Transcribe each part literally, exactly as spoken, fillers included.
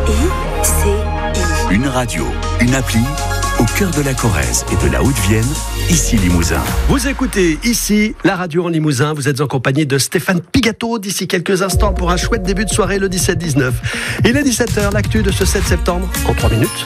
I C I. Une radio, une appli, au cœur de la Corrèze et de la Haute-Vienne, ici Limousin. Vous écoutez ici la radio en Limousin. Vous êtes en compagnie de Stéphane Pigato d'ici quelques instants pour un chouette début de soirée le dix-sept dix-neuf. Il est dix-sept heures, l'actu de ce sept septembre en trois minutes.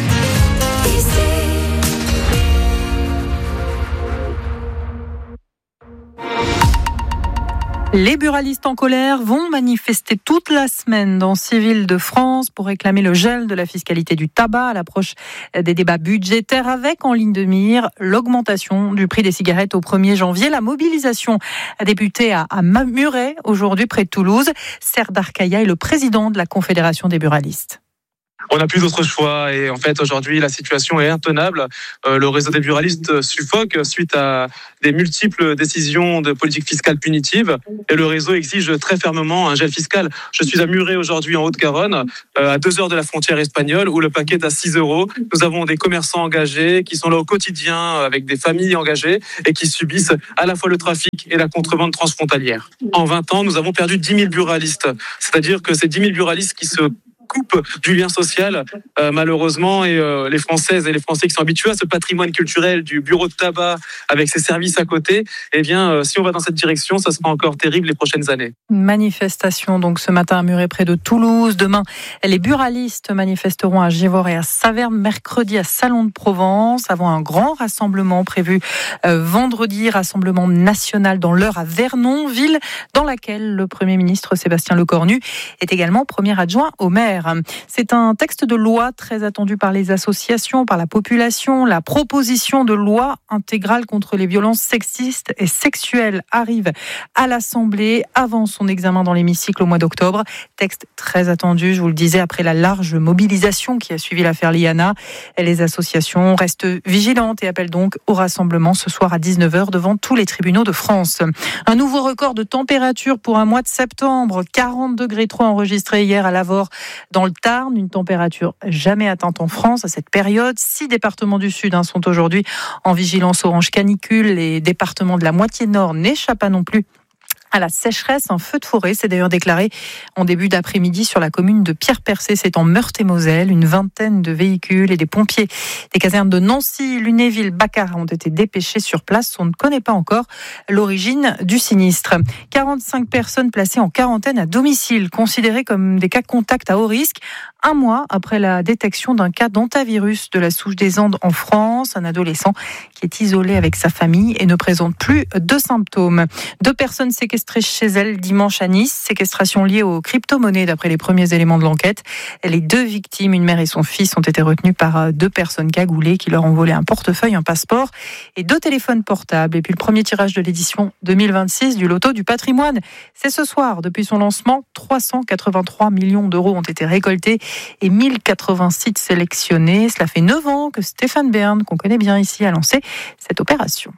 Les buralistes en colère vont manifester toute la semaine dans six villes de France pour réclamer le gel de la fiscalité du tabac à l'approche des débats budgétaires avec en ligne de mire l'augmentation du prix des cigarettes au premier janvier. La mobilisation a débuté à, à Muret aujourd'hui près de Toulouse. Serre Darcaya est le président de la Confédération des buralistes. On n'a plus d'autre choix et en fait aujourd'hui la situation est intenable. Euh, le réseau des buralistes suffoque suite à des multiples décisions de politique fiscale punitive et le réseau exige très fermement un gel fiscal. Je suis à Muret aujourd'hui en Haute-Garonne, euh, à deux heures de la frontière espagnole où le paquet est à six euros. Nous avons des commerçants engagés qui sont là au quotidien avec des familles engagées et qui subissent à la fois le trafic et la contrebande transfrontalière. En vingt ans, nous avons perdu dix mille buralistes, c'est-à-dire que c'est dix mille buralistes qui se coupe du lien social euh, malheureusement et euh, les Françaises et les Français qui sont habitués à ce patrimoine culturel du bureau de tabac avec ses services à côté, eh bien euh, si on va dans cette direction, ça sera encore terrible les prochaines années. Manifestation donc ce matin à Muret près de Toulouse. Demain, les buralistes manifesteront à Givors et à Saverne, mercredi à Salon de Provence, avant un grand rassemblement prévu euh, vendredi, rassemblement national dans l'Eure à Vernon, ville dans laquelle le Premier ministre Sébastien Lecornu est également premier adjoint au maire. C'est un texte de loi très attendu par les associations, par la population. La proposition de loi intégrale contre les violences sexistes et sexuelles arrive à l'Assemblée avant son examen dans l'hémicycle au mois d'octobre. Texte très attendu, je vous le disais, après la large mobilisation qui a suivi l'affaire Liana. Les associations restent vigilantes et appellent donc au rassemblement ce soir à dix-neuf heures devant tous les tribunaux de France. Un nouveau record de température pour un mois de septembre. quarante degrés trois enregistrés hier à Lavore dans le Tarn, une température jamais atteinte en France à cette période. Six départements du Sud hein, sont aujourd'hui en vigilance orange canicule. Les départements de la moitié nord n'échappent pas non plus à la sécheresse. Un feu de forêt s'est d'ailleurs déclaré en début d'après-midi sur la commune de Pierre-Percé, c'est en Meurthe-et-Moselle. Une vingtaine de véhicules et des pompiers des casernes de Nancy, Lunéville, Baccarat ont été dépêchés sur place. On ne connaît pas encore l'origine du sinistre. quarante-cinq personnes placées en quarantaine à domicile, considérées comme des cas contacts à haut risque, un mois après la détection d'un cas d'hantavirus de la souche des Andes en France. Un adolescent qui est isolé avec sa famille et ne présente plus de symptômes. Deux personnes séquestrées chez elle dimanche à Nice, séquestration liée aux crypto-monnaies d'après les premiers éléments de l'enquête. Les deux victimes, une mère et son fils, ont été retenues par deux personnes cagoulées qui leur ont volé un portefeuille, un passeport et deux téléphones portables. Et puis le premier tirage de l'édition deux mille vingt-six du Loto du patrimoine, c'est ce soir. Depuis son lancement, trois cent quatre-vingt-trois millions d'euros ont été récoltés et mille quatre-vingts sites sélectionnés. Cela fait neuf ans que Stéphane Bern, qu'on connaît bien ici, a lancé cette opération.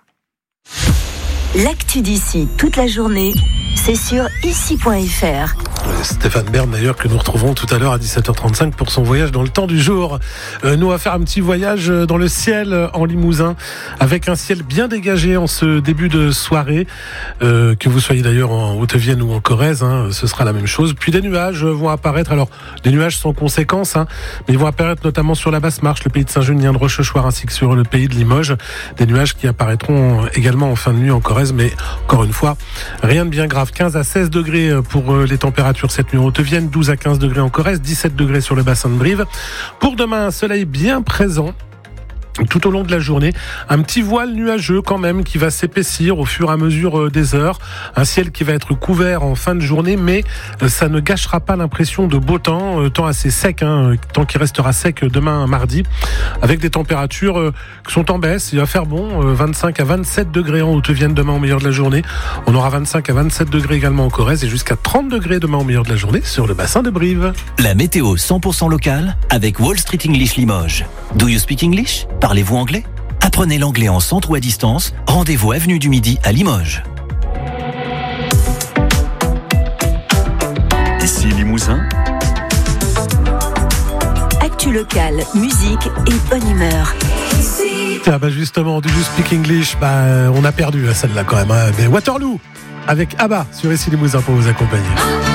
L'actu d'ici toute la journée, c'est sur ici point f r. Stéphane Bern d'ailleurs que nous retrouverons tout à l'heure à dix-sept heures trente-cinq pour son voyage dans le temps du jour. Euh, nous on va faire un petit voyage dans le ciel en Limousin avec un ciel bien dégagé en ce début de soirée. Euh, que vous soyez d'ailleurs en Haute-Vienne ou en Corrèze, hein, ce sera la même chose. Puis des nuages vont apparaître, alors des nuages sans conséquence, hein, mais ils vont apparaître notamment sur la Basse-Marche, le pays de Saint-Junien de Rochechouart ainsi que sur le pays de Limoges. Des nuages qui apparaîtront également en fin de nuit en Corrèze, mais encore une fois, rien de bien grave. quinze à seize degrés pour les températures cette nuit en Haute-Vienne, douze à quinze degrés en Corrèze, dix-sept degrés sur le bassin de Brive. Pour demain, un soleil bien présent tout au long de la journée, un petit voile nuageux quand même qui va s'épaissir au fur et à mesure des heures, un ciel qui va être couvert en fin de journée, mais ça ne gâchera pas l'impression de beau temps, temps assez sec, hein, temps qui restera sec demain mardi, avec des températures qui sont en baisse. Il va faire bon, vingt-cinq à vingt-sept degrés en Haute-Vienne demain au meilleur de la journée, on aura vingt-cinq à vingt-sept degrés également en Corrèze et jusqu'à trente degrés demain au meilleur de la journée sur le bassin de Brive. La météo cent pour cent locale avec Wall Street English Limoges. Do you speak English? Parlez-vous anglais? Apprenez l'anglais en centre ou à distance. Rendez-vous avenue du Midi à Limoges. Ici Limousin. Actu locale, musique et bonne humeur. Ah bah justement, du You Speak English, bah on a perdu celle-là quand même. Hein. Mais Waterloo avec Abba sur Ici Limousin pour vous accompagner.